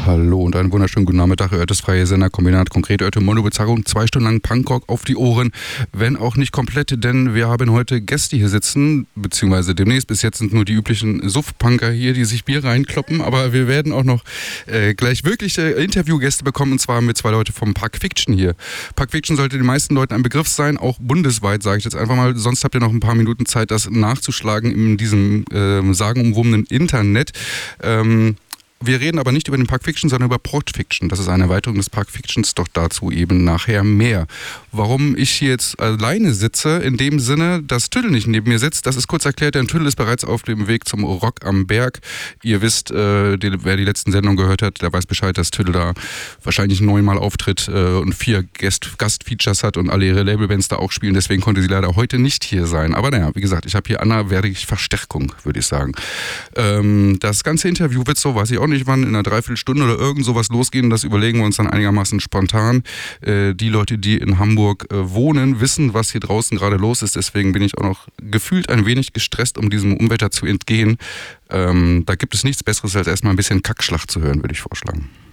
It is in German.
Hallo und einen wunderschönen guten Nachmittag, Örtes freie Sender, Kombinat konkret, Örte Mono Bezerrung, 2 Stunden lang Punkrock auf die Ohren, wenn auch nicht komplett, denn wir haben heute Gäste hier sitzen, beziehungsweise demnächst, bis jetzt sind nur die üblichen Suff-Punker hier, die sich Bier reinkloppen, aber wir werden auch noch gleich wirkliche Interviewgäste bekommen, und zwar mit 2 Leute vom Pulp Fiction hier. Pulp Fiction sollte den meisten Leuten ein Begriff sein, auch bundesweit, sage ich jetzt einfach mal, sonst habt ihr noch ein paar Minuten Zeit, das nachzuschlagen in diesem sagenumwobenen Internet. Wir reden aber nicht über den Pulp Fiction, sondern über Prot Fiction. Das ist eine Erweiterung des Pulp Fictions, doch dazu eben nachher mehr. Warum ich hier jetzt alleine sitze, in dem Sinne, dass Tüdel nicht neben mir sitzt, das ist kurz erklärt, denn Tüdel ist bereits auf dem Weg zum Rock am Berg. Ihr wisst, wer die letzten Sendungen gehört hat, der weiß Bescheid, dass Tüdel da wahrscheinlich 9-mal auftritt und 4 Gastfeatures hat und alle ihre Labelbands da auch spielen. Deswegen konnte sie leider heute nicht hier sein. Aber naja, wie gesagt, ich habe hier anderweitige Verstärkung, würde ich sagen. Das ganze Interview wird so, weiß ich auch nicht, wann, in einer Dreiviertelstunde oder irgend sowas losgehen. Das überlegen wir uns dann einigermaßen spontan. Die Leute, die in Hamburg wohnen, wissen, was hier draußen gerade los ist. Deswegen bin ich auch noch gefühlt ein wenig gestresst, um diesem Unwetter zu entgehen. Da gibt es nichts Besseres, als erstmal ein bisschen Kackschlacht zu hören, würde ich vorschlagen.